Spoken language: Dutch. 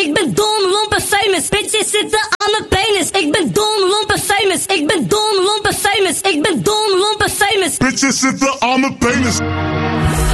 Ik ben dom, lomp en famous. Bitches zitten aan mijn penis. Ik ben dom, lomp en famous. Ik ben dom, lomp en famous. Ik ben dom, lomp en famous. Bitches zitten aan mijn penis.